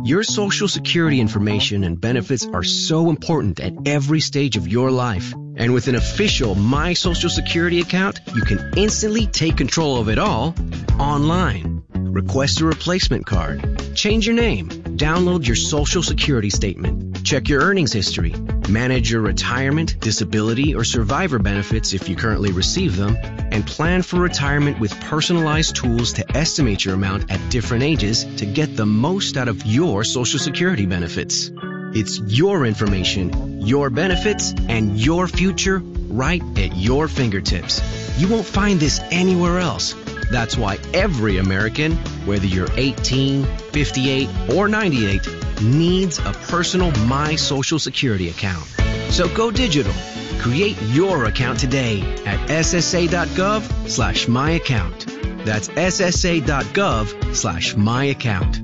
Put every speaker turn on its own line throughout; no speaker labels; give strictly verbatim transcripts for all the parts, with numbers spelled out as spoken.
Your Social Security information and benefits are so important at every stage of your life. And with an official My Social Security account, you can instantly take control of it all online. Request a replacement card, change your name, download your Social Security statement, check your earnings history, manage your retirement, disability, or survivor benefits if you currently receive them, and plan for retirement with personalized tools to estimate your amount at different ages to get the most out of your Social Security benefits. It's your information, your benefits, and your future right at your fingertips. You won't find this anywhere else. That's why every American, whether you're eighteen, fifty-eight, or ninety-eight, needs a personal My Social Security account. So go digital. Create your account today at ssa.gov slash my account. That's ssa.gov slash my account.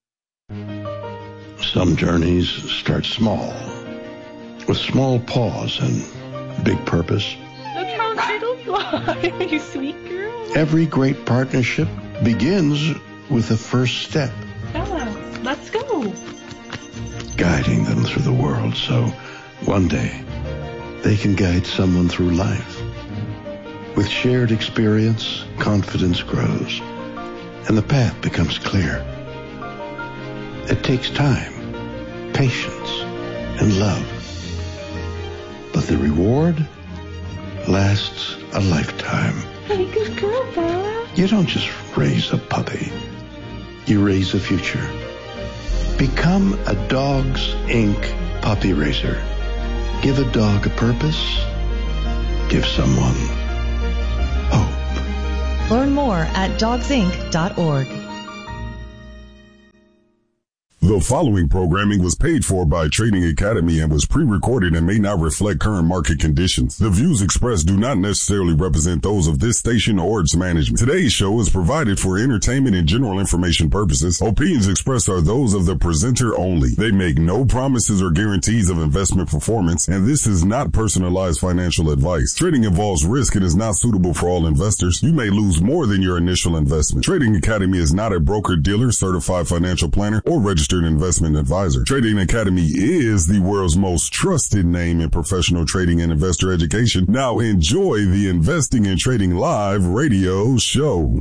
Some journeys start small, with small paws and big purpose.
Look how little fly, you sweet girl.
Every great partnership begins with the first step.
Bella, let's go.
Guiding them through the world so one day they can guide someone through life. With shared experience, confidence grows, and the path becomes clear. It takes time, patience, and love. But the reward lasts a lifetime.
Hey, good girl, Bella.
You don't just raise a puppy. You raise a future. Become a Dogs Incorporated puppy raiser. Give a dog a purpose. Give someone hope.
Learn more at dogs inc dot org.
The following programming was paid for by Trading Academy and was pre-recorded and may not reflect current market conditions. The views expressed do not necessarily represent those of this station or its management. Today's show is provided for entertainment and general information purposes. Opinions expressed are those of the presenter only. They make no promises or guarantees of investment performance, and this is not personalized financial advice. Trading involves risk and is not suitable for all investors. You may lose more than your initial investment. Trading Academy is not a broker-dealer, certified financial planner, or registered investment advisor. Trading Academy is the world's most trusted name in professional trading and investor education. Now enjoy the Investing and Trading Live radio show.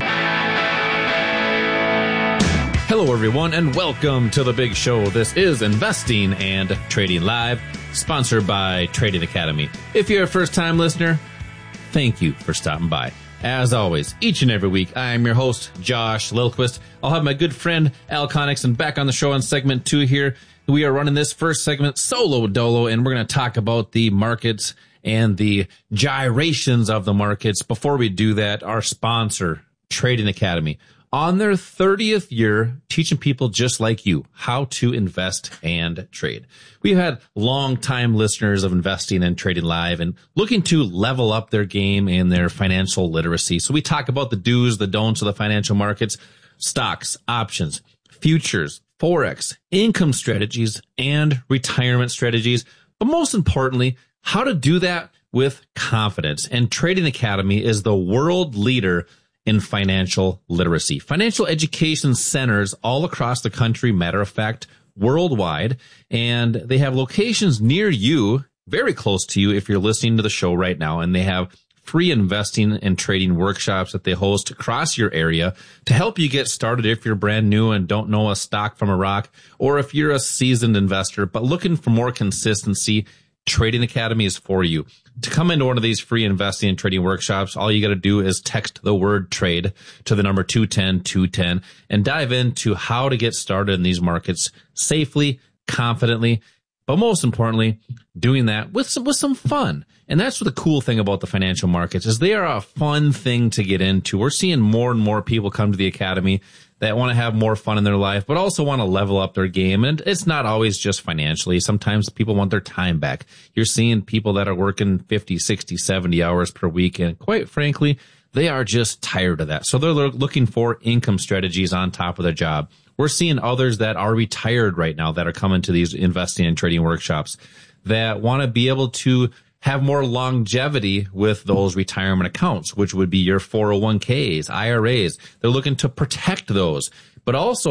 Hello, everyone, and welcome to the big show. This is Investing and Trading Live, sponsored by Trading Academy. If you're a first-time listener, thank you for stopping by. As always, each and every week, I am your host, Josh Lilquist. I'll have my good friend, Al Connickson, back on the show in segment two here. We are running this first segment solo dolo, and we're going to talk about the markets and the gyrations of the markets. Before we do that, our sponsor, Trading Academy, on their thirtieth year, teaching people just like you how to invest and trade. We've had long-time listeners of Investing and Trading Live and looking to level up their game and their financial literacy. So we talk about the do's, the don'ts of the financial markets, stocks, options, futures, forex, income strategies, and retirement strategies. But most importantly, how to do that with confidence. And Trading Academy is the world leader in financial literacy. Financial education centers all across the country, matter of fact, worldwide, and they have locations near you, very close to you if you're listening to the show right now, and they have free investing and trading workshops that they host across your area to help you get started if you're brand new and don't know a stock from a rock, or if you're a seasoned investor but looking for more consistency. Trading Academy is for you. To come into one of these free investing and trading workshops, all you got to do is text the word trade to the number two ten two ten and dive into how to get started in these markets safely, confidently, but most importantly, doing that with some, with some fun. And that's what the cool thing about the financial markets is they are a fun thing to get into. We're seeing more and more people come to the Academy that want to have more fun in their life, but also want to level up their game. And it's not always just financially. Sometimes people want their time back. You're seeing people that are working fifty, sixty, seventy hours per week. And quite frankly, they are just tired of that. So they're looking for income strategies on top of their job. We're seeing others that are retired right now that are coming to these investing and trading workshops that want to be able to have more longevity with those retirement accounts, which would be your four oh one k's, I R As. They're looking to protect those, but also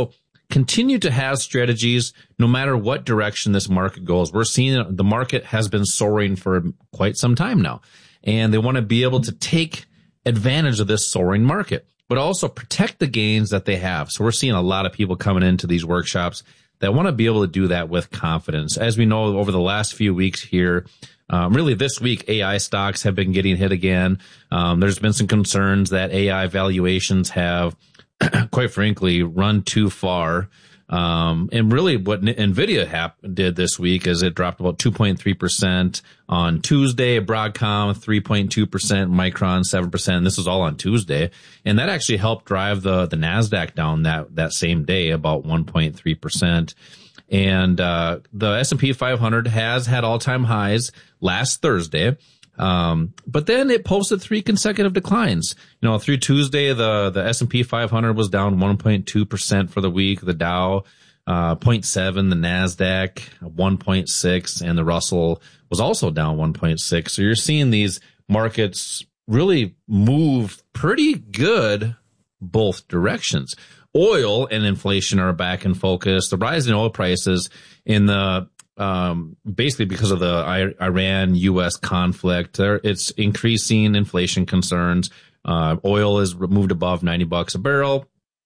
continue to have strategies no matter what direction this market goes. We're seeing the market has been soaring for quite some time now, and they want to be able to take advantage of this soaring market, but also protect the gains that they have. So we're seeing a lot of people coming into these workshops that want to be able to do that with confidence. As we know, over the last few weeks here, um, really this week, A I stocks have been getting hit again. Um, there's been some concerns that A I valuations have, quite frankly, run too far. Um, and really what NVIDIA hap- did this week is it dropped about two point three percent on Tuesday, Broadcom three point two percent, Micron seven percent. This was all on Tuesday. And that actually helped drive the, the NASDAQ down that, that same day, about one point three percent. And, uh, the S and P five hundred has had all-time highs last Thursday. Um, but then it posted three consecutive declines. You know, through Tuesday, the, the S and P five hundred was down one point two percent for the week. The Dow, uh, zero point seven, the NASDAQ, one point six, and the Russell was also down one point six. So you're seeing these markets really move pretty good both directions. Oil and inflation are back in focus. The rise in oil prices in the Um, basically because of the Iran U S conflict, there it's increasing inflation concerns. Uh, oil is moved above ninety bucks a barrel.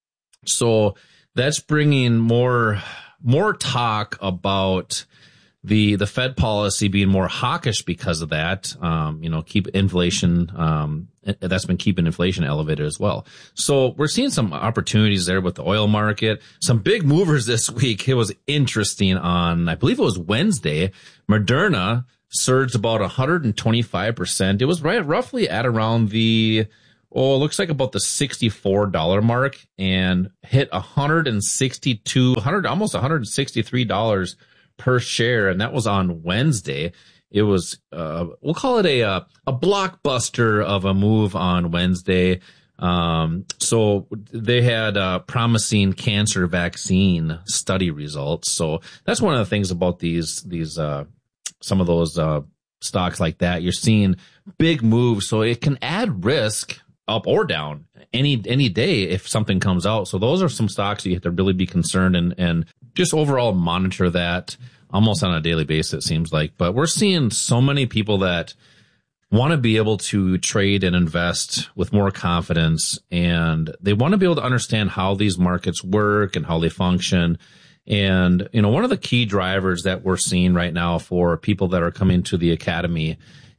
So that's bringing more, more talk about the, the Fed policy being more hawkish because of that. Um, you know, keep inflation, um, that's been keeping inflation elevated as well. So we're seeing some opportunities there with the oil market. Some big movers this week. It was interesting on, I believe it was Wednesday, Moderna surged about one hundred twenty-five percent. It was right roughly at around the, oh, it looks like about the sixty-four dollars mark and hit one hundred sixty-two, one hundred, almost one hundred sixty-three dollars per share. And that was on Wednesday. It was, uh, we'll call it a, uh, a blockbuster of a move on Wednesday. Um, so they had, uh, promising cancer vaccine study results. So that's one of the things about these, these, uh, some of those, uh, stocks like that. You're seeing big moves. So it can add risk up or down any, any day if something comes out. So those are some stocks you have to really be concerned and, and just overall monitor that almost on a daily basis, it seems like. But we're seeing so many people that want to be able to trade and invest with more confidence, and they want to be able to understand how these markets work and how they function. And, you know, one of the key drivers that we're seeing right now for people that are coming to the academy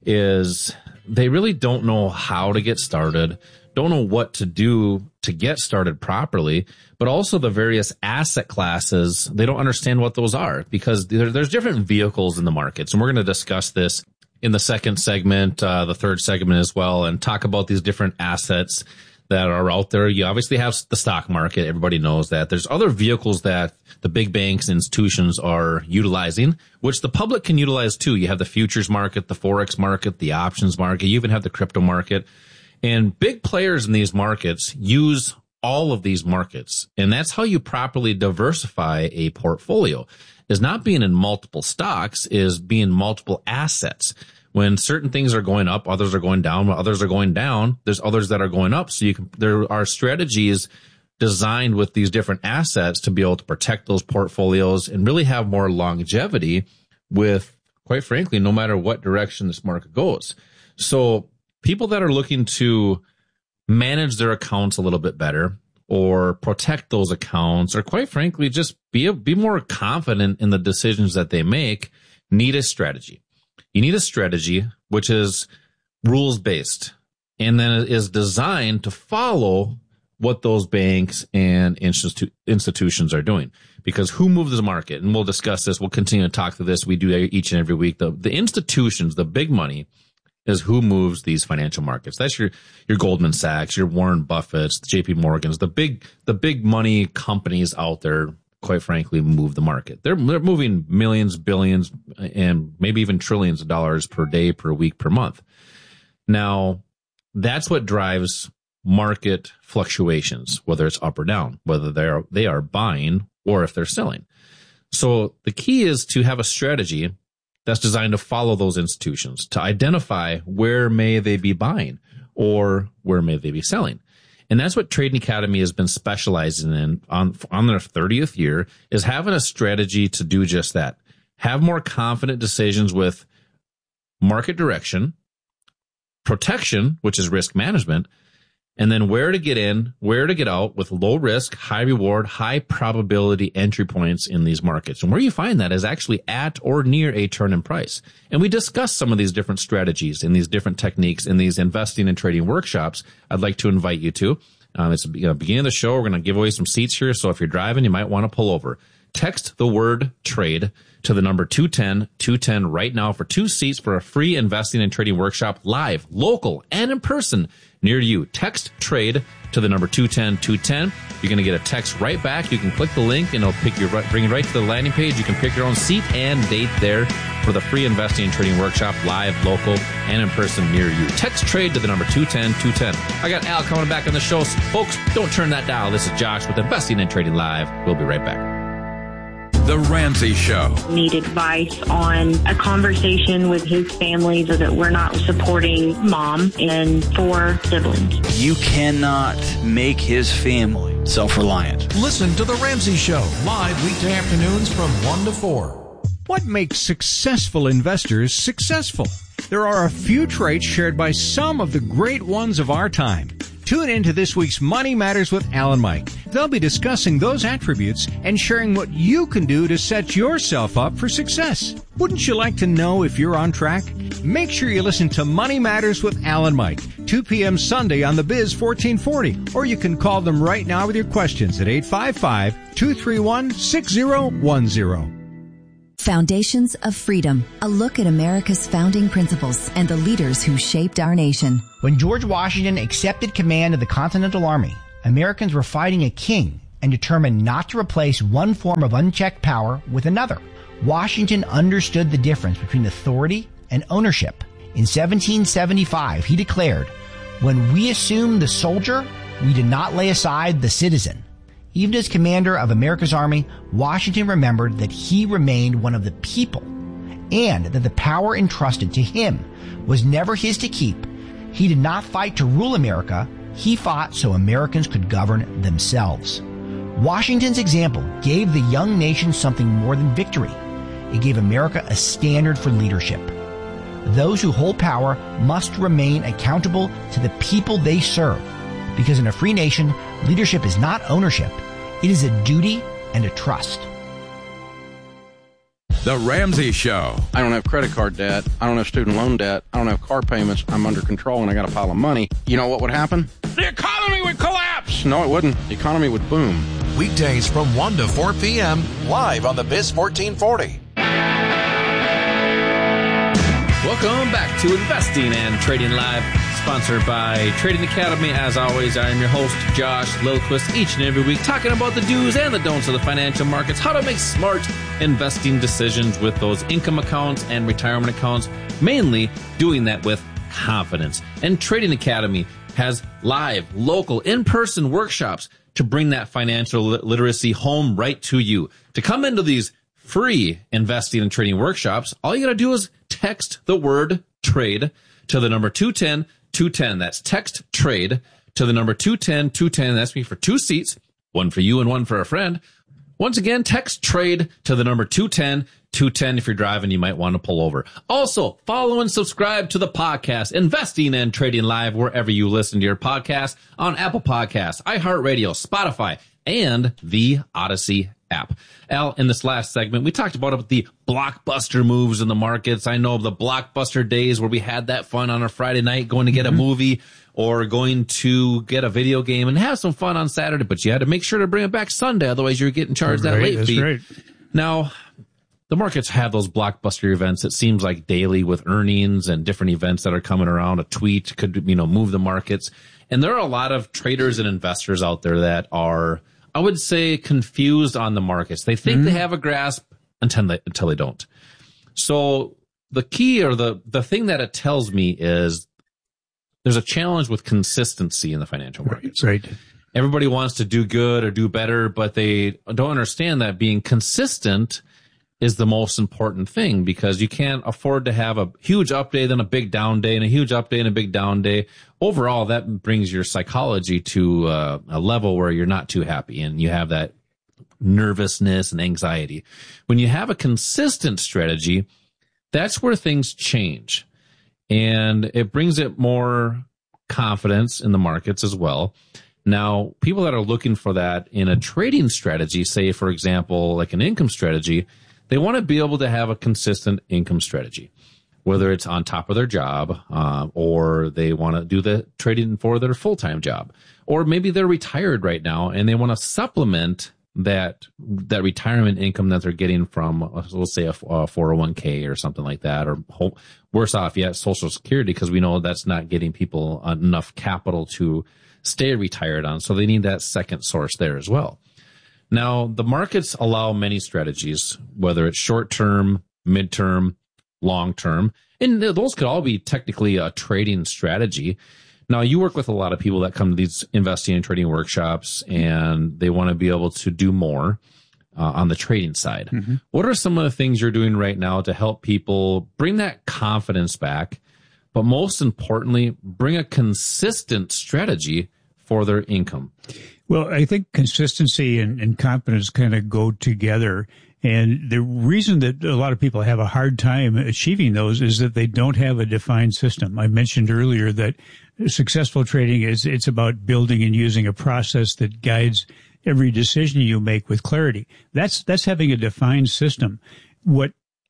is they really don't know how to get started, don't know what to do to get started properly, but also the various asset classes. They don't understand what those are because there, there's different vehicles in the markets. And we're going to discuss this in the second segment, uh, the third segment as well, and talk about these different assets that are out there. You obviously have the stock market. Everybody knows that. There's other vehicles that the big banks and institutions are utilizing, which the public can utilize too. You have the futures market, the Forex market, the options market. You even have the crypto market. And big players in these markets use all of these markets. And that's how you properly diversify a portfolio, is not being in multiple stocks, is being multiple assets. When certain things are going up, others are going down. When others are going down, there's others that are going up. So you can, there are strategies designed with these different assets to be able to protect those portfolios and really have more longevity with, quite frankly, no matter what direction this market goes. So people that are looking to manage their accounts a little bit better or protect those accounts or, quite frankly, just be, be more confident in the decisions that they make need a strategy. You need a strategy which is rules-based and then is designed to follow what those banks and institu- institutions are doing. Because who moves the market? And we'll discuss this. We'll continue to talk through this. We do each and every week. The, the institutions, the big money, is who moves these financial markets. That's your, your Goldman Sachs, your Warren Buffetts, the J P Morgans, the big, the big money companies out there, quite frankly, move the market. They're, they're moving millions, billions, and maybe even trillions of dollars per day, per week, per month. Now, that's what drives market fluctuations, whether it's up or down, whether they're, they are buying or if they're selling. So the key is to have a strategy that's designed to follow those institutions, to identify where may they be buying or where may they be selling. And that's what Trading Academy has been specializing in on, on their thirtieth year, is having a strategy to do just that. Have more confident decisions with market direction, protection, which is risk management, and then where to get in, where to get out with low risk, high reward, high probability entry points in these markets. And where you find that is actually at or near a turn in price. And we discuss some of these different strategies and these different techniques in these investing and trading workshops I'd like to invite you to. Um, it's the beginning of the show. We're going to give away some seats here. So if you're driving, you might want to pull over. Text the word trade to the number two ten two ten right now for two seats for a free investing and trading workshop, live, local, and in person near you. Text trade to the number two ten two ten. You're going to get a text right back. You can click the link and it'll pick your, bring you right to the landing page. You can pick your own seat and date there for the free investing and trading workshop, live, local, and in person near you. Text trade to the number two ten two ten. I got Al coming back on the show. So folks, don't turn that dial. This is Josh with Investing and Trading Live. We'll be right back.
The Ramsey Show.
Need advice on a conversation with his family so that we're not supporting mom and four siblings.
You cannot make his family self-reliant.
Listen to The Ramsey Show, live weekday afternoons from one to four.
What makes successful investors successful? There are a few traits shared by some of the great ones of our time. Tune in to this week's Money Matters with Al and Mike. They'll be discussing those attributes and sharing what you can do to set yourself up for success. Wouldn't you like to know if you're on track? Make sure you listen to Money Matters with Al and Mike, two p.m. Sunday on the Biz fourteen forty. Or you can call them right now with your questions at eight five five, two three one, six zero one zero.
Foundations of Freedom, a look at America's founding principles and the leaders who shaped our nation.
When George Washington accepted command of the Continental Army, Americans were fighting a king and determined not to replace one form of unchecked power with another. Washington understood the difference between authority and ownership. In seventeen seventy-five, he declared, "When we assumed the soldier, we did not lay aside the citizen." Even as commander of America's Army, Washington remembered that he remained one of the people and that the power entrusted to him was never his to keep. He did not fight to rule America. He fought so Americans could govern themselves. Washington's example gave the young nation something more than victory. It gave America a standard for leadership. Those who hold power must remain accountable to the people they serve, because in a free nation, leadership is not ownership. It is a duty and a trust.
The Ramsey Show.
I don't have credit card debt. I don't have student loan debt. I don't have car payments. I'm under control and I got a pile of money. You know what would happen? The economy would collapse. No, it wouldn't. The economy would boom.
Weekdays from one to four p.m. live on the Biz fourteen forty.
Welcome back to Investing and Trading Live, sponsored by Trading Academy. As always, I am your host, Josh Lilquist, each and every week talking about the do's and the don'ts of the financial markets, how to make smart investing decisions with those income accounts and retirement accounts, mainly doing that with confidence. And Trading Academy has live, local, in-person workshops to bring that financial literacy home right to you. To come into these free investing and trading workshops, all you got to do is text the word trade to the number two ten two ten. That's text trade to the number two ten two ten. That's me for two seats, one for you and one for a friend. Once again, text trade to the number two ten two ten. If you're driving, you might want to pull over. Also, follow and subscribe to the podcast, Investing and Trading Live, wherever you listen to your podcast, on Apple Podcasts, iHeartRadio, Spotify, and the Odyssey app. Al, in this last segment, we talked about the blockbuster moves in the markets. I know of the blockbuster days where we had that fun on a Friday night going to get mm-hmm. a movie or going to get a video game and have some fun on Saturday, but you had to make sure to bring it back Sunday. Otherwise, you're getting charged
right,
that late
that's
fee.
Right.
Now, the markets have those blockbuster events. It seems like daily with earnings and different events that are coming around. A tweet could, you know, move the markets. And there are a lot of traders and investors out there that are, I would say, confused on the markets. They think mm-hmm. they have a grasp until they, until they don't. So the key or the, the thing that it tells me is there's a challenge with consistency in the financial markets.
Right. right.
Everybody wants to do good or do better, but they don't understand that being consistent is the most important thing, because you can't afford to have a huge up day, then a big down day, and a huge up day and a big down day. Overall, that brings your psychology to uh, a level where you're not too happy and you have that nervousness and anxiety. When you have a consistent strategy, that's where things change. And it brings it more confidence in the markets as well. Now, people that are looking for that in a trading strategy, say, for example, like an income strategy, they want to be able to have a consistent income strategy, whether it's on top of their job, uh, or they want to do the trading for their full-time job, or maybe they're retired right now and they want to supplement that that retirement income that they're getting from, let's say, a, a four oh one k or something like that, or whole, worse off yet, Social Security, because we know that's not getting people enough capital to stay retired on. So they need that second source there as well. Now, the markets allow many strategies, whether it's short-term, mid-term, long-term, and those could all be technically a trading strategy. Now, you work with a lot of people that come to these investing and trading workshops, and they want to be able to do more uh, on the trading side. Mm-hmm. What are some of the things you're doing right now to help people bring that confidence back, but most importantly, bring a consistent strategy for their income?
Well, I think consistency and, and confidence kind of go together. And the reason that a lot of people have a hard time achieving those is that they don't have a defined system. I mentioned earlier that successful trading is, it's about building and using a process that guides every decision you make with clarity. That's, that's having a defined system. What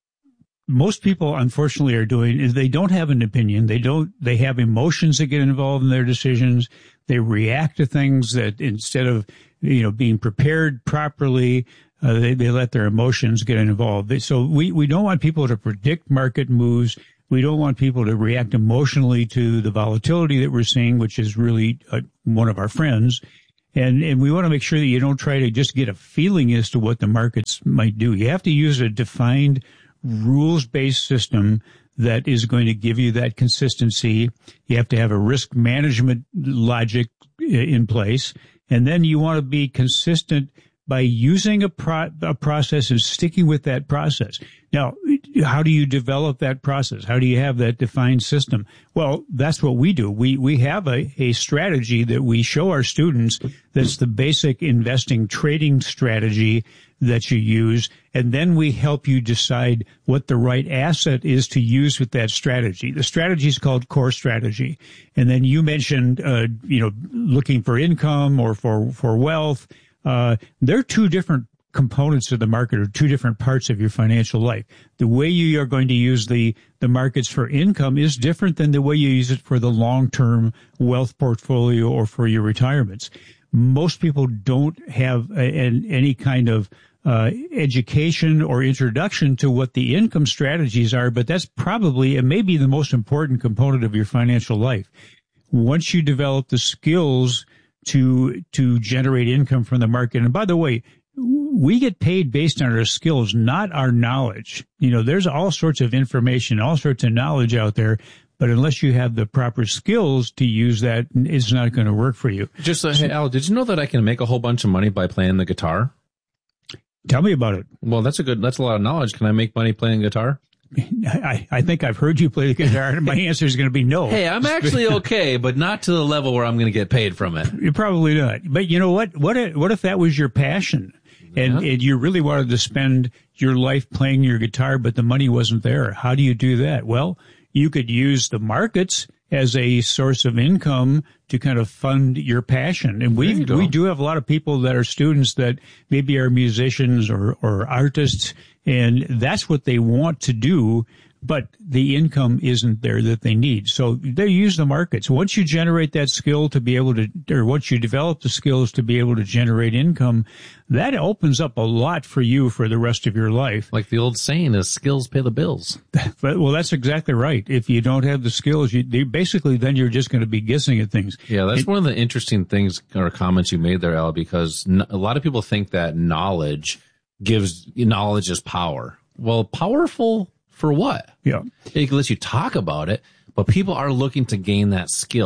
most people, unfortunately, are doing is they don't have an opinion. They don't, they have emotions that get involved in their decisions. They react to things that instead of, you know, being prepared properly, uh, they, they let their emotions get involved. They, so we, we don't want people to predict market moves. We don't want people to react emotionally to the volatility that we're seeing, which is really uh, one of our friends. And, and we want to make sure that you don't try to just get a feeling as to what the markets might do. You have to use a defined rules-based system that is going to give you that consistency. You have to have a risk management logic in place. And then you want to be consistent by using a, pro- a process and sticking with that process. Now, how do you develop that process? How do you have that defined system? Well, that's what we do. We we have a, a strategy that we show our students that's the basic investing trading strategy that you use, and then we help you decide what the right asset is to use with that strategy. The strategy is called core strategy. And then you mentioned, uh, you know, looking for income or for, for wealth. Uh, they're two different components of the market, or two different parts of your financial life. The way you are going to use the, the markets for income is different than the way you use it for the long-term wealth portfolio or for your retirements. Most people don't have a, an, any kind of uh, education or introduction to what the income strategies are, but that's probably, it may be the most important component of your financial life. Once you develop the skills to to generate income from the market, and by the way, we get paid based on our skills, not our knowledge. You know, there's all sorts of information, all sorts of knowledge out there, but unless you have the proper skills to use that, it's not going to work for you.
Just uh, hey, Al, did you know that I can make a whole bunch of money by playing the guitar?
Tell me about it.
Well, that's a good, that's a lot of knowledge. Can I make money playing guitar?
I, I think I've heard you play the guitar, and my answer is going to be no.
Hey, I'm actually okay, but not to the level where I'm going to get paid from it.
You're probably not. But you know what? What if, what if that was your passion, and, yeah. and you really wanted to spend your life playing your guitar, but the money wasn't there? How do you do that? Well, you could use the markets as a source of income to kind of fund your passion. And we we do have a lot of people that are students that maybe are musicians or, or artists, and that's what they want to do, but the income isn't there that they need. So they use the markets. Once you generate that skill to be able to, or once you develop the skills to be able to generate income, that opens up a lot for you for the rest of your life.
Like the old saying is, skills pay the bills.
But, well, that's exactly right. If you don't have the skills, you they basically then you're just going to be guessing at things.
Yeah, that's
it,
one of the interesting things or comments you made there, Al, because n- a lot of people think that knowledge gives, knowledge is power. Well, powerful for what?
Yeah.
It lets you talk about it, but people are looking to gain that skill.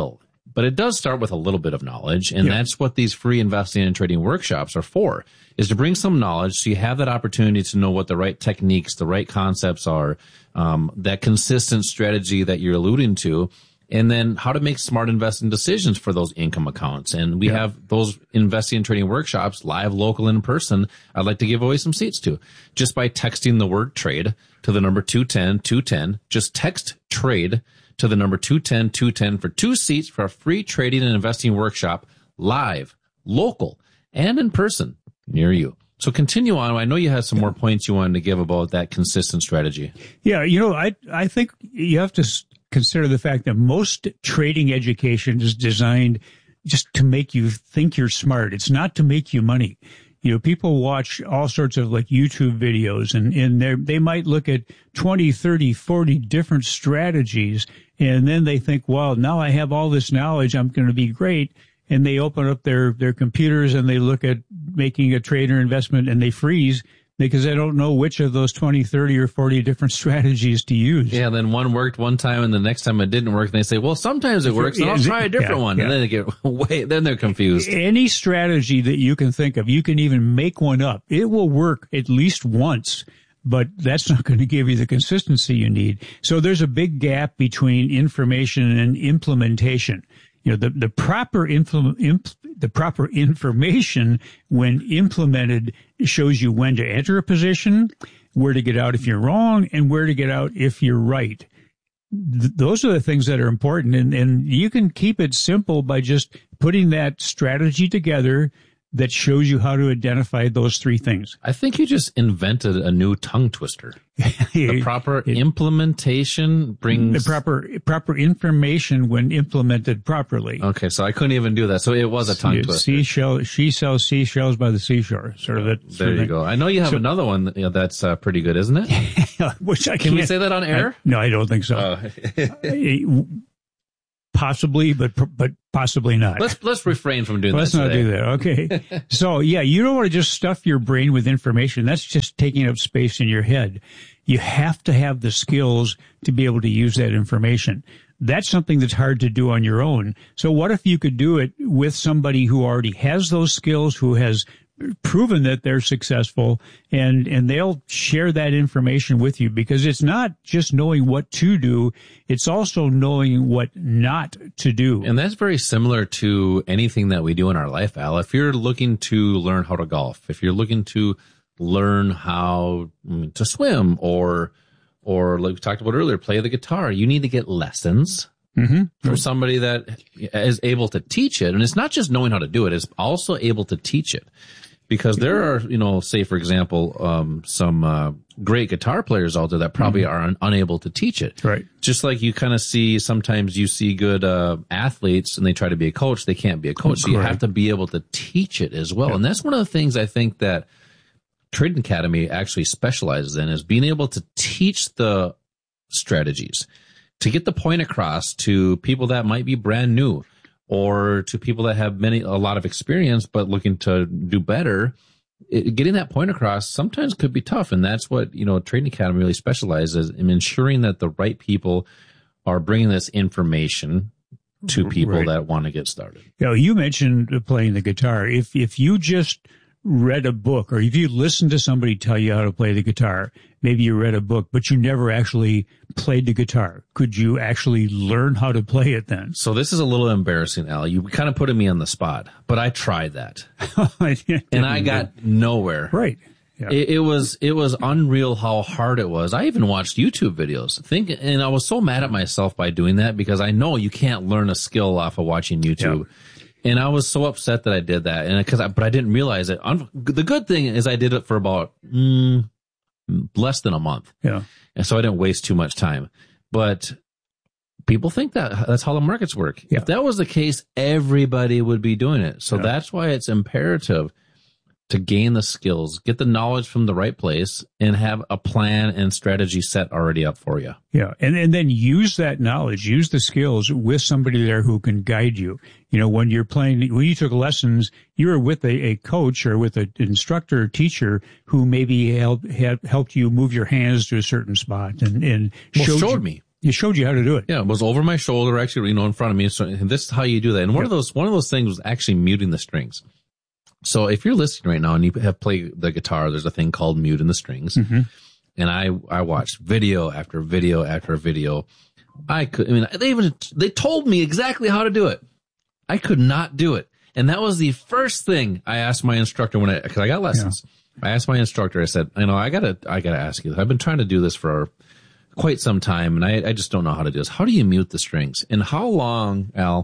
but it does start with a little bit of knowledge, and
Yeah.
that's what these free investing and trading workshops are for, is to bring some knowledge so you have that opportunity to know what the right techniques, the right concepts are, um, that consistent strategy that you're alluding to, and then how to make smart investing decisions for those income accounts. And we
Yeah.
have those investing and trading workshops live, local, and in person. I'd like to give away some seats to, just by texting the word trade to the number two ten two ten. Just text trade to the number two ten two ten for two seats for a free trading and investing workshop, live, local, and in person near you. So continue on. I know you had some more points you wanted to give about that consistent strategy.
Yeah, you know, I I think you have to s- consider the fact that most trading education is designed just to make you think you're smart. It's not to make you money. You know, people watch all sorts of like YouTube videos, and, and they they might look at twenty, thirty, forty different strategies, and then they think, well, now I have all this knowledge, I'm going to be great. And they open up their, their computers and they look at making a trade or investment, and they freeze because they don't know which of those twenty, thirty, or forty different strategies to use.
Yeah, then one worked one time and the next time it didn't work, and they say, well, sometimes it works, and I'll try a different
Yeah,
one.
yeah.
And then they get way, then they're confused.
Any strategy that you can think of, you can even make one up. It will work at least once, but that's not going to give you the consistency you need. So there's a big gap between information and implementation. You know, the, the proper influ, imp, the proper information when implemented shows you when to enter a position, where to get out if you're wrong, and where to get out if you're right. Th- those are the things that are important, and, and you can keep it simple by just putting that strategy together that shows you how to identify those three things.
I think you just invented a new tongue twister. The proper
It-
implementation brings
The proper proper information when implemented properly.
Okay, so I couldn't even do that. So it was a tongue twister.
Seashell, she sells seashells by the seashore. Sort of it.
There you go. I know you have
So-
another one that- yeah, that's uh, pretty good, isn't it?
Which I
Can we
can't-
say that on air?
I- no, I don't think so.
Oh.
Possibly, but but possibly not.
let's let's refrain from doing
Let's
that.
not
today.
do that. Okay. So yeah, you don't want to just stuff your brain with information. That's just taking up space in your head. You have to have the skills to be able to use that information. That's something that's hard to do on your own. So what if you could do it with somebody who already has those skills, who has proven that they're successful, and and they'll share that information with you, because it's not just knowing what to do, it's also knowing what not to do.
And that's very similar to anything that we do in our life, Al. If you're looking to learn how to golf, if you're looking to learn how mm, to swim, or or like we talked about earlier, play the guitar, you need to get lessons
Mm-hmm.
from somebody that is able to teach it. And it's not just knowing how to do it, it's also able to teach it. Because there are, you know, say, for example, um, some uh, great guitar players out there that probably
Mm-hmm.
are un- unable to teach it.
Right.
Just like you kind of see, sometimes you see good uh, athletes and they try to be a coach, they can't be a coach. So you
Correct.
have to be able to teach it as well.
Yeah.
And that's one of the things I think that Trading Academy actually specializes in, is being able to teach the strategies, to get the point across to people that might be brand new, or to people that have many, a lot of experience, but looking to do better. It, getting that point across sometimes could be tough. And that's what, you know, Trading Academy really specializes in, ensuring that the right people are bringing this information to people
Right.
that want to get started.
You know, you mentioned playing the guitar. If if you just read a book, or if you listened to somebody tell you how to play the guitar, maybe you read a book, but you never actually played the guitar, could you actually learn how to play it then?
So this is a little embarrassing, Al. You kind of putting me on the spot, but I tried that and I got nowhere.
Right. Yeah.
It, it was it was unreal how hard it was. I even watched YouTube videos. Think, and I was so mad at myself by doing that, because I know you can't learn a skill off of watching YouTube. And I was so upset that I did that, and because I, but I didn't realize it. Un, the good thing is I did it for about mm, less than a month,
Yeah.
and so I didn't waste too much time. But people think that that's how the markets work.
Yeah.
If that was the case, everybody would be doing it. So
Yeah.
that's why it's imperative to gain the skills, get the knowledge from the right place, and have a plan and strategy set already up for you.
Yeah. And, and then use that knowledge, use the skills with somebody there who can guide you. You know, when you're playing, when you took lessons, you were with a, a coach or with an instructor or teacher who maybe helped, had helped you move your hands to a certain spot and, and
Well,
showed,
showed
you,
me.
He showed you how to do it.
Yeah, it was over my shoulder, actually, you know, in front of me. So and this is how you do that. And one
Yeah.
of those one of those things was actually muting the strings. So if you're listening right now and you have played the guitar, there's a thing called muting the strings.
Mhm.
And I I watched video after video after video. I could, I mean, they even they told me exactly how to do it. I could not do it. And that was the first thing I asked my instructor when I, cause I got lessons. Yeah. I asked my instructor, I said, you know, I gotta, I gotta ask you, I've been trying to do this for quite some time and I, I just don't know how to do this. How do you mute the strings? And how long, Al,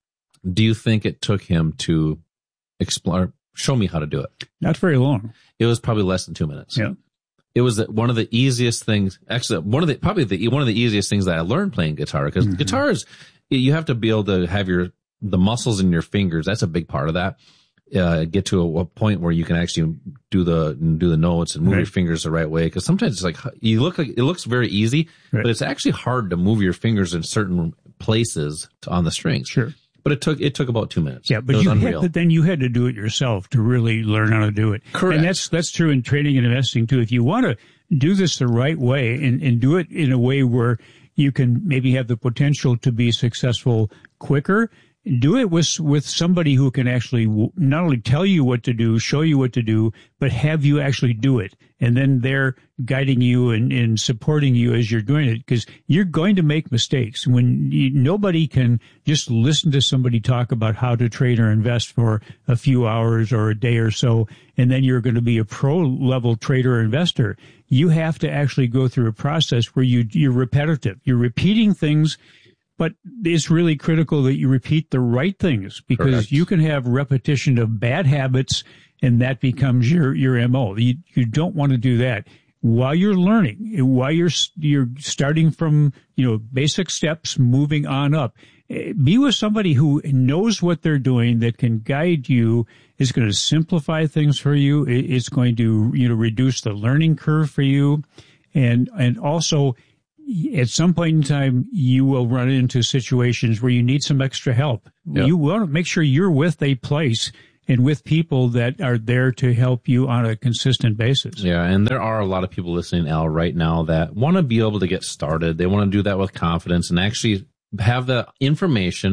do you think it took him to explore, show me how to do it?
Not very long.
It was probably less than two minutes.
Yeah.
It was one of the easiest things, actually, one of the, probably the, one of the easiest things that I learned playing guitar, because mm-hmm. guitars, you have to be able to have your, the muscles in your fingers. That's a big part of that. Uh, get to a, a point where you can actually do the, do the notes and move right. your fingers the right way. Cause sometimes it's like, you look like, it looks very easy, right. but it's actually hard to move your fingers in certain places to, on the strings.
Sure.
But it took, it took about two minutes.
Yeah, but you had, but then you had to do it yourself to really learn how to do it.
Correct.
And that's, that's true in trading and investing too. If you want to do this the right way and, and do it in a way where you can maybe have the potential to be successful quicker, do it with, with somebody who can actually not only tell you what to do, show you what to do, but have you actually do it. And then they're guiding you and, and supporting you as you're doing it, because you're going to make mistakes. When you, nobody can just listen to somebody talk about how to trade or invest for a few hours or a day or so, and then you're going to be a pro level trader or investor. You have to actually go through a process where you, you're repetitive. You're repeating things. But it's really critical that you repeat the right things, because Correct. You can have repetition of bad habits and that becomes your, your M O. You, you don't want to do that. While you're learning, while you're, you're starting from, you know, basic steps, moving on up, be with somebody who knows what they're doing, that can guide you, is going to simplify things for you. It's going to, you know, reduce the learning curve for you. And, and also, at some point in time, you will run into situations where you need some extra help. Yep. You want to make sure you're with a place and with people that are there to help you on a consistent basis.
Yeah, and there are a lot of people listening, Al, right now that want to be able to get started. They want to do that with confidence and actually have the information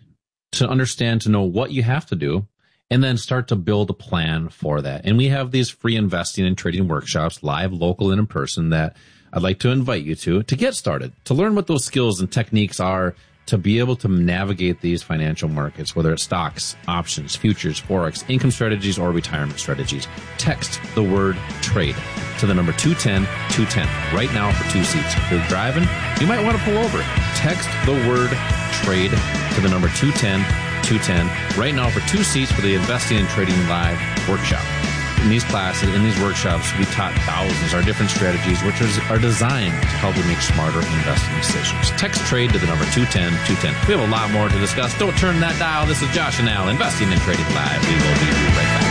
to understand, to know what you have to do, and then start to build a plan for that. And we have these free investing and trading workshops, live, local, and in person, that I'd like to invite you to, to get started, to learn what those skills and techniques are to be able to navigate these financial markets, whether it's stocks, options, futures, forex, income strategies, or retirement strategies. Text the word trade to the number two ten two ten right now for two seats. If you're driving, you might want to pull over. Text the word trade to the number two ten two ten right now for two seats for the Investing and Trading Live workshop. In these classes, in these workshops, we taught thousands our different strategies, which are designed to help you make smarter investing decisions. Text trade to the number two ten two ten. We have a lot more to discuss. Don't turn that dial. This is Josh and Al, Investing and Trading Live. We will be right back.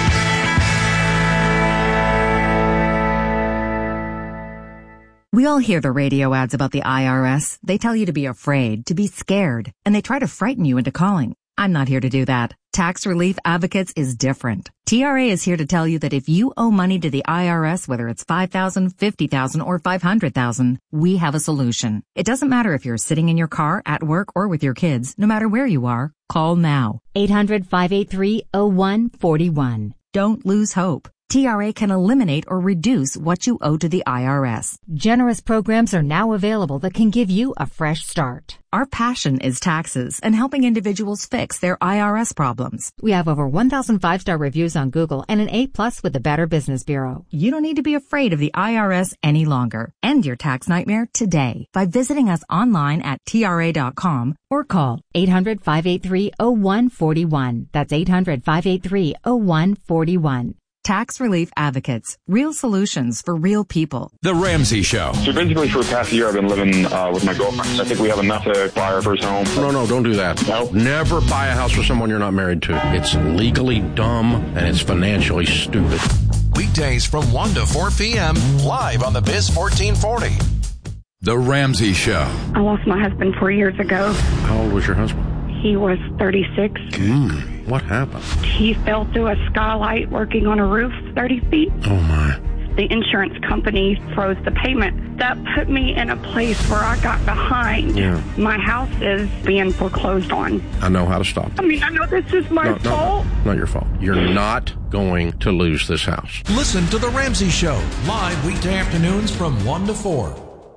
We all hear the radio ads about the I R S. They tell you to be afraid, to be scared, and they try to frighten you into calling. I'm not here to do that. Tax Relief Advocates is different. T R A is here to tell you that if you owe money to the I R S, whether it's five thousand dollars, fifty thousand dollars, or five hundred thousand dollars, we have a solution. It doesn't matter if you're sitting in your car, at work, or with your kids. No matter where you are, call now.
eight hundred, five eight three, oh one four one.
Don't lose hope. T R A can eliminate or reduce what you owe to the I R S.
Generous programs are now available that can give you a fresh start.
Our passion is taxes and helping individuals fix their I R S problems.
We have over one thousand five-star reviews on Google and an A plus with the Better Business Bureau.
You don't need to be afraid of the I R S any longer. End your tax nightmare today by visiting us online at T R A dot com or call
eight hundred, five eight three, oh one four one. That's eight hundred, five eight three, oh one four one.
Tax Relief Advocates. Real solutions for real people.
The Ramsey Show.
So basically for the past year I've been living uh, with my girlfriend. I think we have enough to buy our first home.
No, no, don't do that.
No?
Never buy a house for someone you're not married to. It's legally dumb and it's financially stupid.
Weekdays from one to four p.m. live on the Biz fourteen forty.
The Ramsey Show.
I lost my husband four years ago.
How old was your husband?
He was thirty-six.
Mm, what happened?
He fell through a skylight working on a roof thirty feet.
Oh, my.
the insurance company froze the payment. That put me in a place where I got behind.
Yeah.
My house is being foreclosed on.
I know how to stop.
I mean, I know this is my
no,
fault.
No, not your fault. You're not going to lose this house.
Listen to The Ramsey Show, live weekday afternoons from one to four.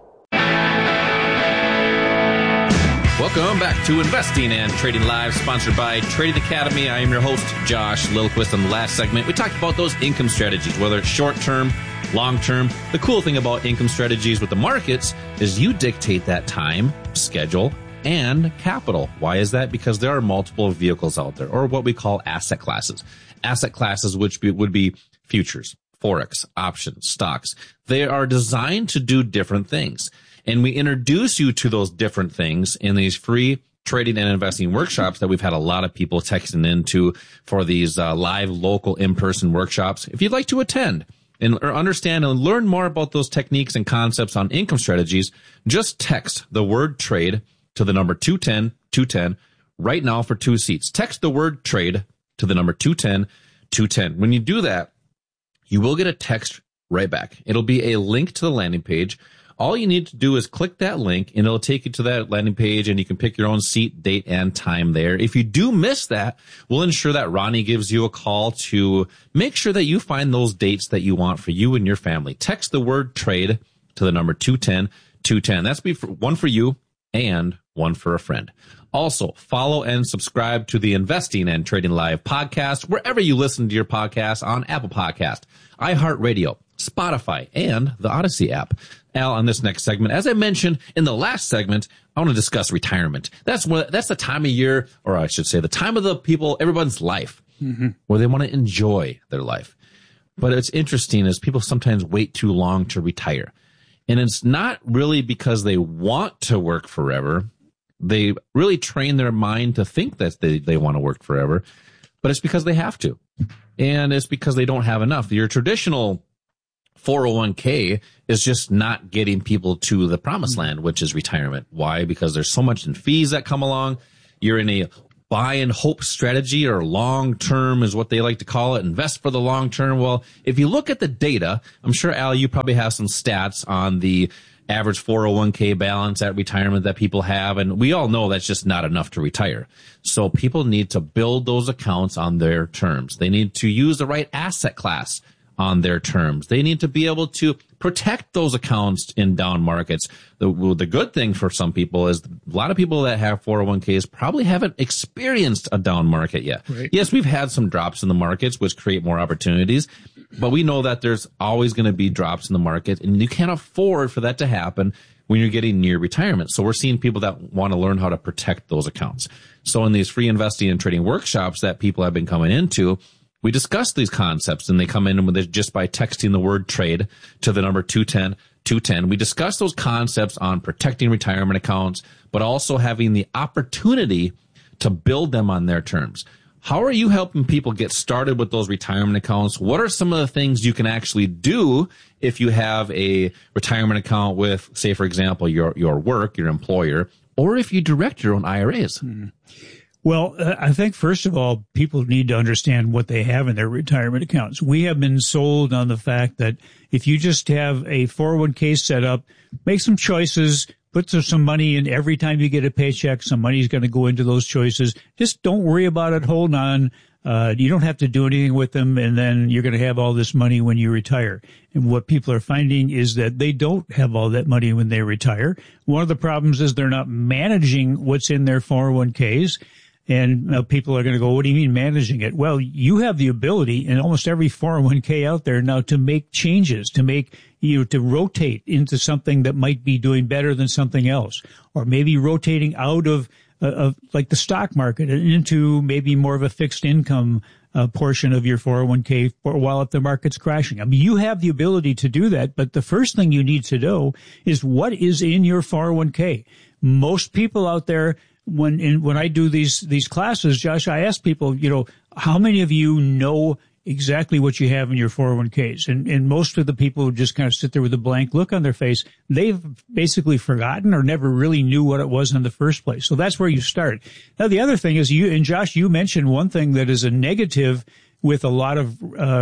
Welcome back to Investing and Trading Live, sponsored by Trading Academy. I am your host, Josh Lillquist. On the last segment, we talked about those income strategies, whether it's short-term, long-term. The cool thing about income strategies with the markets is you dictate that time, schedule, and capital. Why is that? Because there are multiple vehicles out there, or what we call asset classes. Asset classes, which be, would be futures, forex, options, stocks. They are designed to do different things. And we introduce you to those different things in these free trading and investing workshops that we've had a lot of people texting into for these uh, live, local, in-person workshops. If you'd like to attend and or understand and learn more about those techniques and concepts on income strategies, just text the word trade to the number two ten two ten right now for two seats. Text the word trade to the number two ten two ten. When you do that, you will get a text right back. It'll be a link to the landing page. All you need to do is click that link, and it'll take you to that landing page, and you can pick your own seat, date, and time there. If you do miss that, we'll ensure that Ronnie gives you a call to make sure that you find those dates that you want for you and your family. Text the word trade to the number two ten two ten. That's be for, one for you and one for a friend. Also, follow and subscribe to the Investing and Trading Live podcast, wherever you listen to your podcast, on Apple Podcast, iHeartRadio, Spotify, and the Odyssey app. Al, on this next segment, as I mentioned in the last segment, I want to discuss retirement. That's what, that's the time of year, or I should say the time of the people, everyone's life, mm-hmm. where they want to enjoy their life. But it's interesting is people sometimes wait too long to retire. And it's not really because they want to work forever. They really train their mind to think that they, they want to work forever, but it's because they have to. And it's because they don't have enough. Your traditional four oh one k is just not getting people to the promised land, which is retirement. Why? Because there's so much in fees that come along. You're in a buy and hope strategy, or long term is what they like to call it. Invest for the long term. Well, if you look at the data, I'm sure, Al, you probably have some stats on the average four oh one k balance at retirement that people have. And we all know that's just not enough to retire. So people need to build those accounts on their terms. They need to use the right asset class on their terms. They need to be able to protect those accounts in down markets. The, the good thing for some people is a lot of people that have four oh one k's probably haven't experienced a down market yet. Right. Yes, we've had some drops in the markets, which create more opportunities, but we know that there's always going to be drops in the market, and you can't afford for that to happen when you're getting near retirement. So we're seeing people that want to learn how to protect those accounts. So in these free investing and trading workshops that people have been coming into, we discuss these concepts, and they come in with it just by texting the word trade to the number two ten two ten. We discuss those concepts on protecting retirement accounts, but also having the opportunity to build them on their terms. How are you helping people get started with those retirement accounts? What are some of the things you can actually do if you have a retirement account with, say, for example, your, your work, your employer, or if you direct your own I R As?
Mm-hmm. Well, uh, I think, first of all, people need to understand what they have in their retirement accounts. We have been sold on the fact that if you just have a four oh one k set up, make some choices, put some money in every time you get a paycheck, some money is going to go into those choices. Just don't worry about it. Hold on. Uh, you don't have to do anything with them, and then you're going to have all this money when you retire. And what people are finding is that they don't have all that money when they retire. One of the problems is they're not managing what's in their four oh one k's. And uh, people are going to go, what do you mean managing it? Well, you have the ability in almost every four oh one k out there now to make changes, to make, you know, to rotate into something that might be doing better than something else, or maybe rotating out of, uh, of like the stock market and into maybe more of a fixed income uh, portion of your four oh one k for a while if the market's crashing. I mean, you have the ability to do that, but the first thing you need to know is what is in your four oh one k. Most people out there, When in, when I do these these classes, Josh, I ask people, you know, how many of you know exactly what you have in your four oh one k's? And and most of the people who just kind of sit there with a blank look on their face, they've basically forgotten or never really knew what it was in the first place. So that's where you start. Now, the other thing is, you and Josh, you mentioned one thing that is a negative with a lot of uh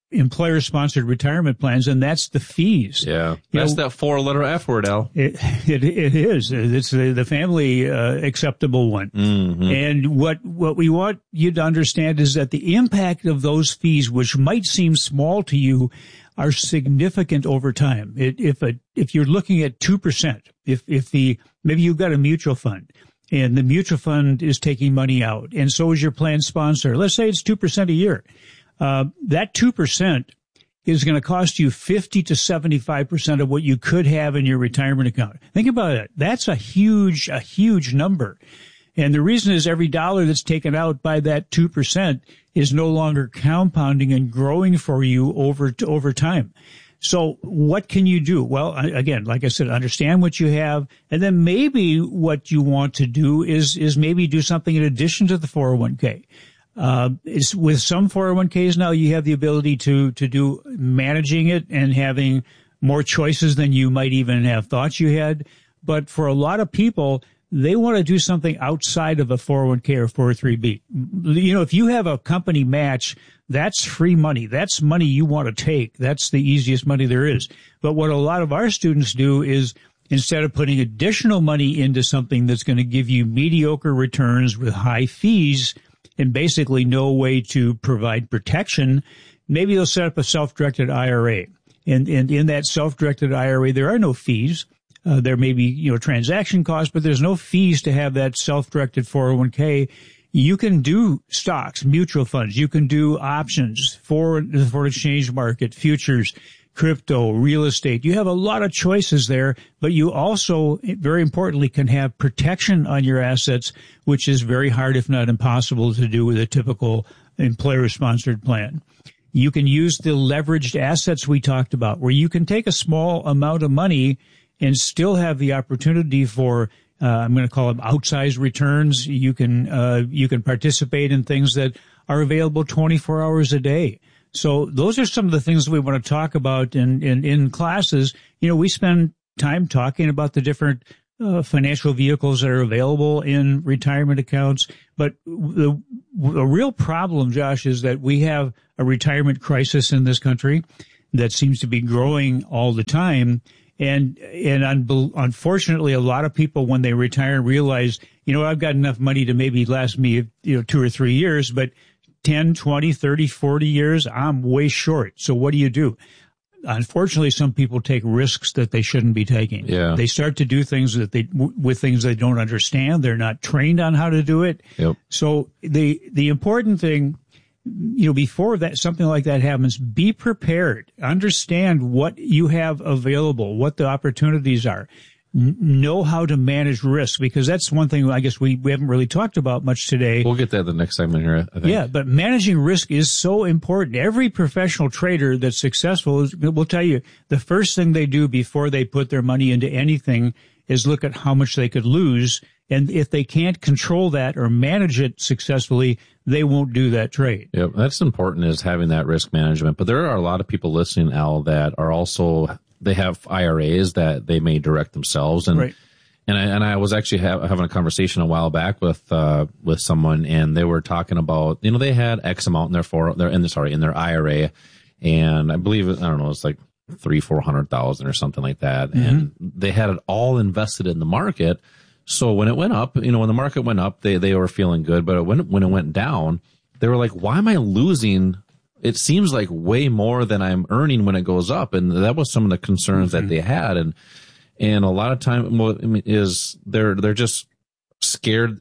employer-sponsored retirement plans, and that's the fees.
Yeah,
You
that's
know,
that four-letter F word, Al.
It, it, it is. It's the, the family uh, acceptable one.
Mm-hmm.
And what, what we want you to understand is that the impact of those fees, which might seem small to you, are significant over time. It, if a, if you're looking at two percent, if, if the, maybe you've got a mutual fund and the mutual fund is taking money out and so is your plan sponsor. Let's say it's two percent a year. Uh, that two percent is going to cost you fifty to seventy-five percent of what you could have in your retirement account. Think about it. That's a huge, a huge number. And the reason is every dollar that's taken out by that two percent is no longer compounding and growing for you over, over time. So what can you do? Well, again, like I said, understand what you have. And then maybe what you want to do is, is maybe do something in addition to the four oh one k. Uh, it's with some four oh one k's now, you have the ability to, to do managing it and having more choices than you might even have thought you had. But for a lot of people, they want to do something outside of a four oh one k or four oh three b. You know, if you have a company match, that's free money. That's money you want to take. That's the easiest money there is. But what a lot of our students do is instead of putting additional money into something that's going to give you mediocre returns with high fees, and basically no way to provide protection, maybe they'll set up a self-directed I R A. And, and in that self-directed I R A, there are no fees. Uh, there may be, you know, transaction costs, but there's no fees to have that self-directed four oh one k. You can do stocks, mutual funds. You can do options, foreign, the foreign exchange market, futures, crypto, real estate. You have a lot of choices there, but you also, very importantly, can have protection on your assets, which is very hard, if not impossible, to do with a typical employer-sponsored plan. You can use the leveraged assets we talked about, where you can take a small amount of money and still have the opportunity for, uh, I'm going to call them outsized returns. You can, uh, you can participate in things that are available twenty-four hours a day. So those are some of the things we want to talk about in, in, in classes. You know, we spend time talking about the different uh, financial vehicles that are available in retirement accounts. But the, the real problem, Josh, is that we have a retirement crisis in this country that seems to be growing all the time. And, and un- unfortunately, a lot of people, when they retire, realize, you know, I've got enough money to maybe last me, you know, two or three years, but ten, twenty, thirty, forty years, I'm way short. So what do you do? Unfortunately, some people take risks that they shouldn't be taking.
Yeah.
They start to do things that they, with things they don't understand. They're not trained on how to do it.
Yep.
So the, the important thing, you know, before that, something like that happens, be prepared. Understand what you have available, what the opportunities are. Know how to manage risk, because that's one thing I guess we, we haven't really talked about much today.
We'll get that the next segment here, I think.
Yeah, but managing risk is so important. Every professional trader that's successful is, will tell you the first thing they do before they put their money into anything is look at how much they could lose. And if they can't control that or manage it successfully, they won't do that trade.
Yep, that's important, is having that risk management. But there are a lot of people listening, Al, that are also, they have I R As that they may direct themselves. And,
right.
and I, and I was actually ha- having a conversation a while back with, uh, with someone, and they were talking about, you know, they had X amount in their four, their, in the, sorry, in their I R A. And I believe, I don't know, it's like three, four hundred thousand or something like that. Mm-hmm. And they had it all invested in the market. So when it went up, you know, when the market went up, they, they were feeling good. But when, when it went down, they were like, why am I losing? It seems like way more than I'm earning when it goes up. And that was some of the concerns mm-hmm. that they had. And, and a lot of time well, I mean, is they're, they're just scared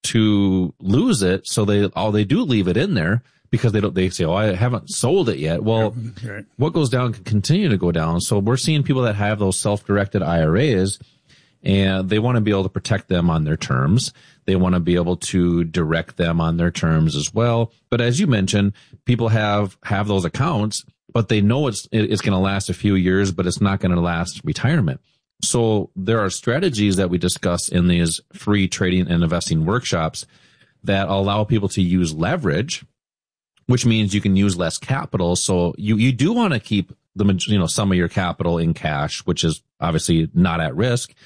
to lose it. So they, all they do leave it in there because they don't, they say, oh, I haven't sold it yet. Well,
right.
What goes down can continue to go down. So we're seeing people that have those self-directed I R As, and they want to be able to protect them on their terms. They want to be able to direct them on their terms as well. But as you mentioned, people have, have those accounts, but they know it's, it's going to last a few years, but it's not going to last retirement. So there are strategies that we discuss in these free trading and investing workshops that allow people to use leverage, which means you can use less capital. So you, you do want to keep the, you know, some of your capital in cash, which is obviously not at risk.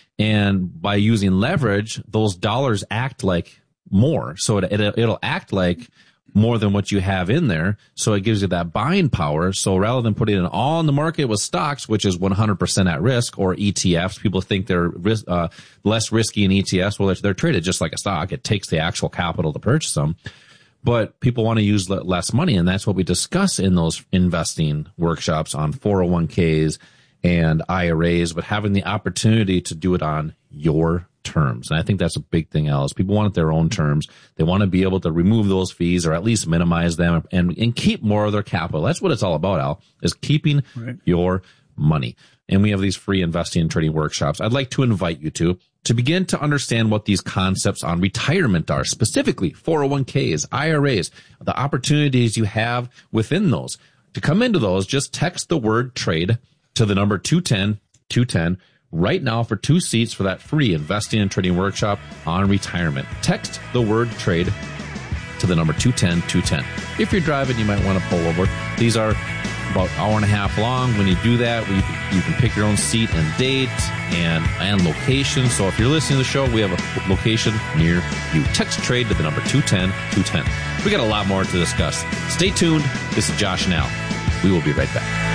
And by using leverage, those dollars act like more. So it, it, it'll act like more than what you have in there. So it gives you that buying power. So rather than putting it all in the market with stocks, which is one hundred percent at risk, or E T Fs, people think they're uh, less risky in E T Fs. Well, they're, they're traded just like a stock. It takes the actual capital to purchase them. But people want to use less money, and that's what we discuss in those investing workshops on four oh one k's and I R As, but having the opportunity to do it on your terms. And I think that's a big thing, Alice. People want it their own terms. They want to be able to remove those fees or at least minimize them and, and keep more of their capital. That's what it's all about, Al, is keeping right. your money. And we have these free investing and trading workshops. I'd like to invite you to, to begin to understand what these concepts on retirement are, specifically four oh one k's, I R As, the opportunities you have within those. To come into those, just text the word trade to the number two ten two ten right now for two seats for that free investing and trading workshop on retirement. Text the word trade to the number two ten two ten. If you're driving, you might want to pull over. These are about an hour and a half long. When you do that, we, you can pick your own seat and date and, and location. So if you're listening to the show, we have a location near you. Text trade to the number two ten two ten. We got a lot more to discuss. Stay tuned. This is Josh and Al. We will be right back.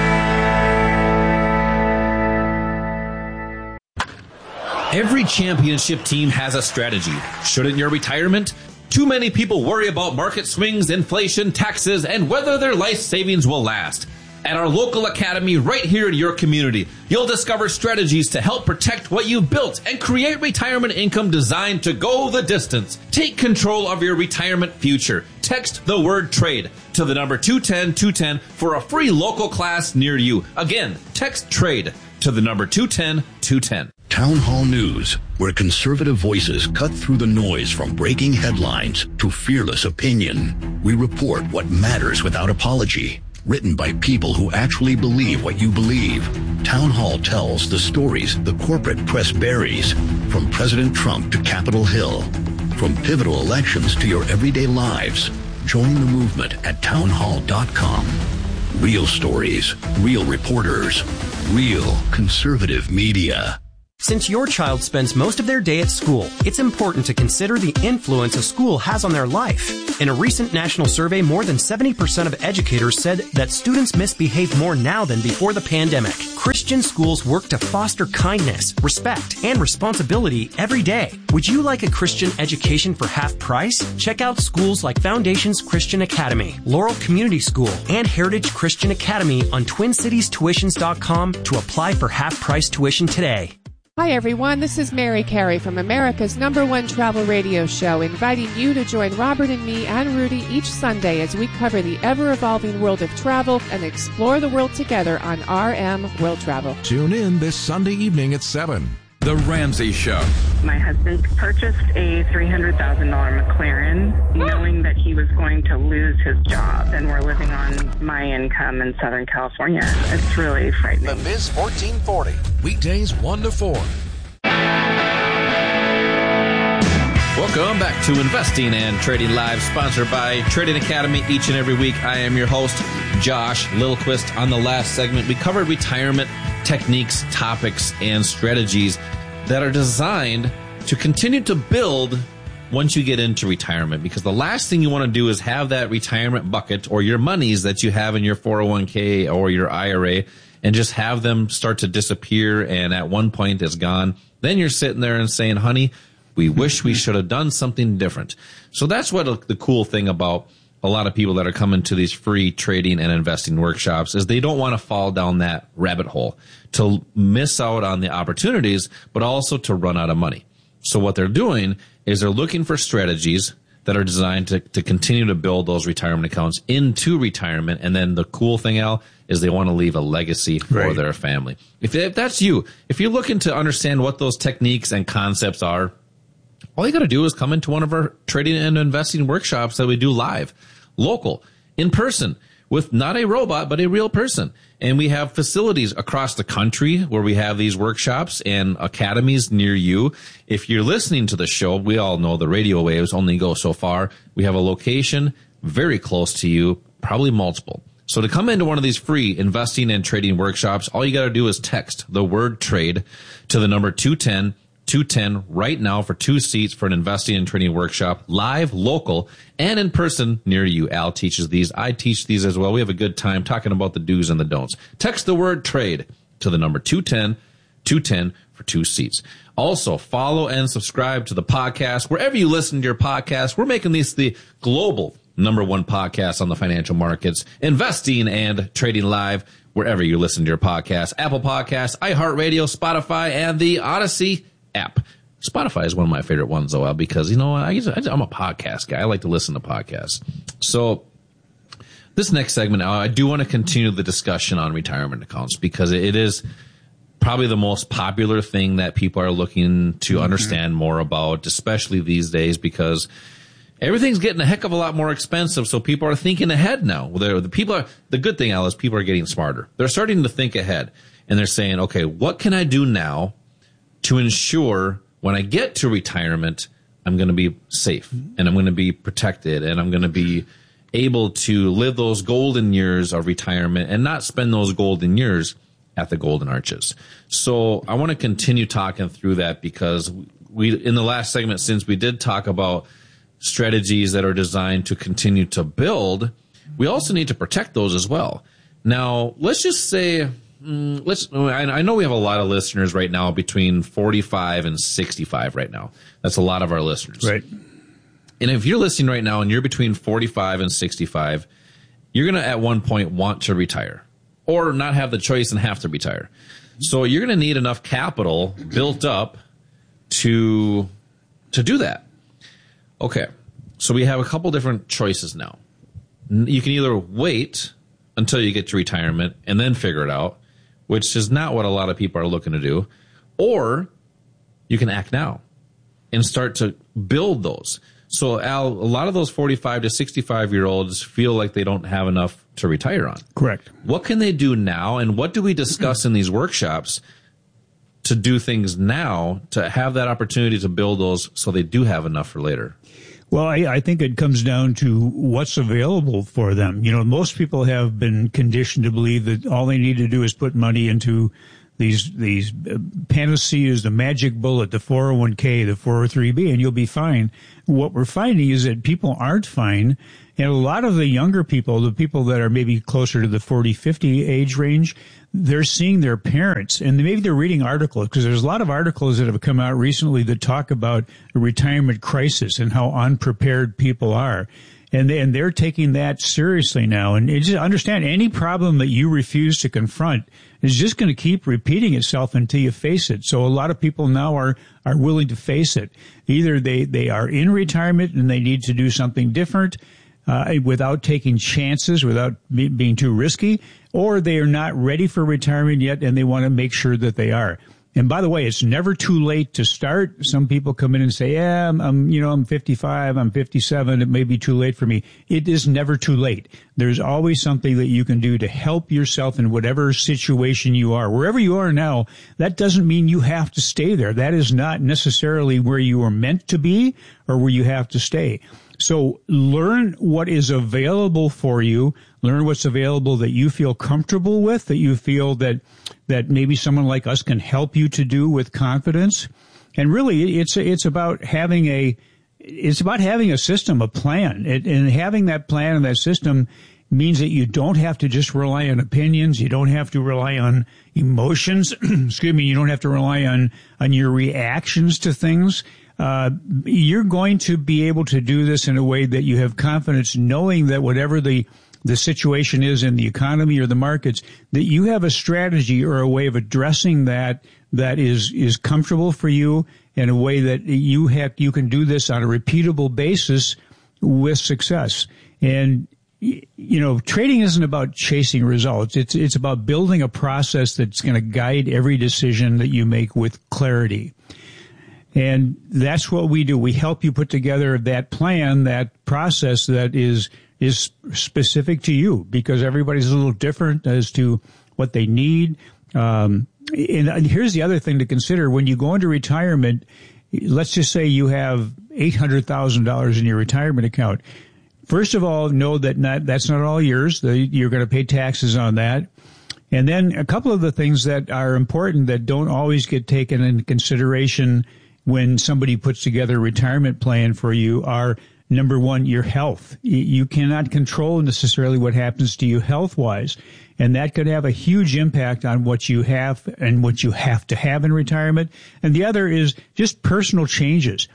Every championship team has a strategy. Shouldn't your retirement? Too many people worry about market swings, inflation, taxes, and whether their life savings will last. At our local academy right here in your community, you'll discover strategies to help protect what you've built and create retirement income designed to go the distance. Take control of your retirement future. Text the word trade to the number two ten two ten for a free local class near you. Again, text trade to the number two ten two ten.
Town Hall News, where conservative voices cut through the noise from breaking headlines to fearless opinion. We report what matters without apology. Written by people who actually believe what you believe. Town Hall tells the stories the corporate press buries, from President Trump to Capitol Hill, from pivotal elections to your everyday lives. Join the movement at town hall dot com. Real stories, real reporters, real conservative media.
Since your child spends most of their day at school, it's important to consider the influence a school has on their life. In a recent national survey, more than seventy percent of educators said that students misbehave more now than before the pandemic. Christian schools work to foster kindness, respect, and responsibility every day. Would you like a Christian education for half price? Check out schools like Foundations Christian Academy, Laurel Community School, and Heritage Christian Academy on twin cities tuitions dot com to apply for half price tuition today.
Hi everyone, this is Mary Carey from America's number one travel radio show, inviting you to join Robert and me and Rudy each Sunday as we cover the ever-evolving world of travel and explore the world together on R M World Travel.
Tune in this Sunday evening at seven.
The Ramsey Show.
My husband purchased a three hundred thousand dollars McLaren, knowing that he was going to lose his job, and we're living on my income in Southern California. It's really frightening.
The Biz fourteen forty, weekdays one to four.
Welcome back to Investing and Trading Live, sponsored by Trading Academy each and every week. I am your host, Josh Lilquist. On the last segment, we covered retirement techniques, topics, and strategies that are designed to continue to build once you get into retirement. Because the last thing you want to do is have that retirement bucket or your monies that you have in your four oh one k or your I R A and just have them start to disappear and at one point it's gone. Then you're sitting there and saying, honey, we wish we should have done something different. So that's what the cool thing about a lot of people that are coming to these free trading and investing workshops is they don't want to fall down that rabbit hole to miss out on the opportunities, but also to run out of money. So what they're doing is they're looking for strategies that are designed to, to continue to build those retirement accounts into retirement. And then the cool thing, Al, is they want to leave a legacy for right. their family. If, if that's you, if you're looking to understand what those techniques and concepts are, all you got to do is come into one of our trading and investing workshops that we do live, local, in person, with not a robot, but a real person. And we have facilities across the country where we have these workshops and academies near you. If you're listening to the show, we all know the radio waves only go so far. We have a location very close to you, probably multiple. So to come into one of these free investing and trading workshops, all you got to do is text the word trade to the number two ten two ten right now for two seats for an investing and trading workshop, live, local, and in person near you. Al teaches these. I teach these as well. We have a good time talking about the do's and the don'ts. Text the word trade to the number two ten, two ten for two seats. Also, follow and subscribe to the podcast wherever you listen to your podcast. We're making these the global number one podcast on the financial markets, investing and trading live wherever you listen to your podcast. Apple Podcasts, iHeartRadio, Spotify, and the Odyssey app. Spotify is one of my favorite ones, though, because, you know, I, I'm a podcast guy. I like to listen to podcasts. So this next segment, I do want to continue the discussion on retirement accounts because it is probably the most popular thing that people are looking to mm-hmm. understand more about, especially these days, because everything's getting a heck of a lot more expensive. So people are thinking ahead now. They're, the people are, the good thing, Al, is people are getting smarter. They're starting to think ahead, and they're saying, okay, what can I do now to ensure when I get to retirement, I'm going to be safe and I'm going to be protected and I'm going to be able to live those golden years of retirement and not spend those golden years at the Golden Arches. So I want to continue talking through that because we, in the last segment, since we did talk about strategies that are designed to continue to build, we also need to protect those as well. Now, let's just say, mm, let's. I know we have a lot of listeners right now between forty-five and sixty-five right now. That's a lot of our listeners.
Right.
And if you're listening right now and you're between forty-five and sixty-five, you're going to at one point want to retire or not have the choice and have to retire. So you're going to need enough capital built up to to do that. Okay, so we have a couple different choices now. You can either wait until you get to retirement and then figure it out, which is not what a lot of people are looking to do, or you can act now and start to build those. So, Al, a lot of those forty-five to sixty-five-year-olds feel like they don't have enough to retire on.
Correct.
What can they do now, and what do we discuss in these workshops to do things now to have that opportunity to build those so they do have enough for later?
Well, I, I think it comes down to what's available for them. You know, most people have been conditioned to believe that all they need to do is put money into these these panaceas, the magic bullet, the four oh one k, the four oh three b, and you'll be fine. What we're finding is that people aren't fine. And a lot of the younger people, the people that are maybe closer to the forty, fifty age range, they're seeing their parents, and maybe they're reading articles, because there's a lot of articles that have come out recently that talk about a retirement crisis and how unprepared people are. And, they, and they're taking that seriously now. And just understand, any problem that you refuse to confront is just going to keep repeating itself until you face it. So a lot of people now are, are willing to face it. Either they, they are in retirement and they need to do something different, Uh, without taking chances, without be, being too risky, or they are not ready for retirement yet and they want to make sure that they are. And by the way, it's never too late to start. Some people come in and say, yeah, I'm, I'm you know, I'm fifty-five, I'm fifty-seven, it may be too late for me. It is never too late. There's always something that you can do to help yourself in whatever situation you are. Wherever you are now, that doesn't mean you have to stay there. That is not necessarily where you are meant to be or where you have to stay. So learn what is available for you. Learn what's available that you feel comfortable with, that you feel that that maybe someone like us can help you to do with confidence. And really, it's it's about having a it's about having a system, a plan, it, and having that plan and that system means that you don't have to just rely on opinions. You don't have to rely on emotions. Excuse me. You don't have to rely on on your reactions to things. Uh, you're going to be able to do this in a way that you have confidence, knowing that whatever the, the situation is in the economy or the markets, that you have a strategy or a way of addressing that that is, is comfortable for you, in a way that you have, you can do this on a repeatable basis with success. And, you know, trading isn't about chasing results. It's, it's about building a process that's going to guide every decision that you make with clarity. And that's what we do. We help you put together that plan, that process that is is specific to you, because everybody's a little different as to what they need. Um, and here's the other thing to consider. When you go into retirement, let's just say you have eight hundred thousand dollars in your retirement account. First of all, know that not, that's not all yours. You're going to pay taxes on that. And then a couple of the things that are important that don't always get taken into consideration when somebody puts together a retirement plan for you are, number one, your health. You cannot control necessarily what happens to you health-wise, and that could have a huge impact on what you have and what you have to have in retirement. And the other is just personal changes.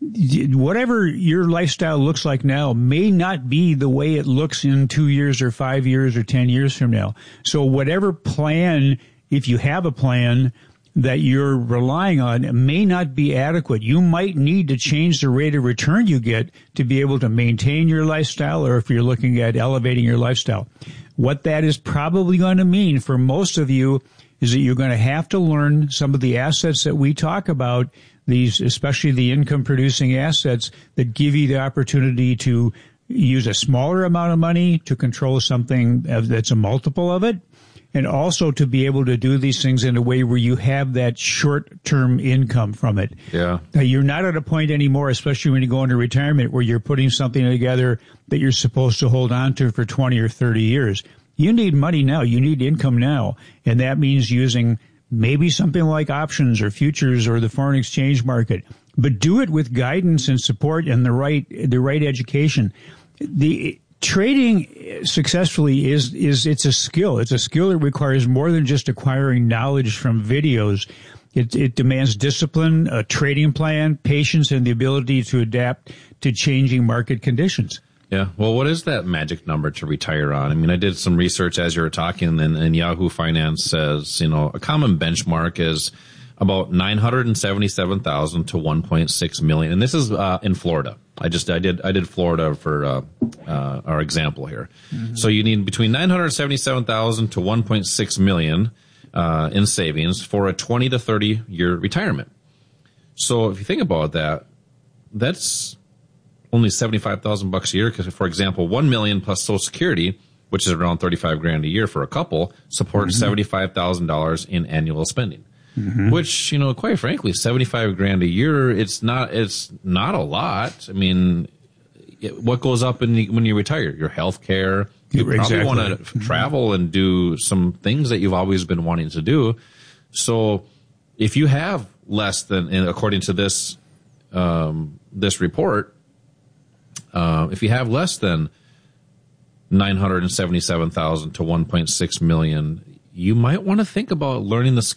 Whatever your lifestyle looks like now may not be the way it looks in two years or five years or ten years from now. So whatever plan, if you have a plan that you're relying on, may not be adequate. You might need to change the rate of return you get to be able to maintain your lifestyle, or if you're looking at elevating your lifestyle. What that is probably going to mean for most of you is that you're going to have to learn some of the assets that we talk about, these, especially the income producing assets that give you the opportunity to use a smaller amount of money to control something that's a multiple of it, and also to be able to do these things in a way where you have that short-term income from it.
Yeah.
Now, you're not at a point anymore, especially when you go into retirement, where you're putting something together that you're supposed to hold on to for twenty or thirty years. You need money now. You need income now. And that means using maybe something like options or futures or the foreign exchange market. But do it with guidance and support and the right, the right education. The trading successfully is, is, it's a skill. It's a skill that requires more than just acquiring knowledge from videos. It, it demands discipline, a trading plan, patience, and the ability to adapt to changing market conditions.
Yeah. Well, what is that magic number to retire on? I mean, I did some research as you were talking, and, and Yahoo Finance says, you know, a common benchmark is about nine hundred seventy-seven thousand to one point six million. And this is, uh, in Florida. I just, I did, I did Florida for, uh, uh, our example here. Mm-hmm. So you need between nine hundred seventy-seven thousand to one point six million, uh, in savings for a twenty to thirty year retirement. So if you think about that, that's only seventy-five thousand bucks a year. Because, for example, one million plus Social Security, which is around thirty-five grand a year for a couple, supports mm-hmm. seventy-five thousand dollars in annual spending. Mm-hmm. Which, you know, quite frankly, seventy-five grand a year, it's not, it's not a lot. I mean, it, what goes up in the, when you retire? Your health care. You probably exactly. want to mm-hmm. travel and do some things that you've always been wanting to do. So if you have less than, according to this, um, this report, uh, if you have less than nine hundred seventy-seven thousand to one point six million, you might want to think about learning the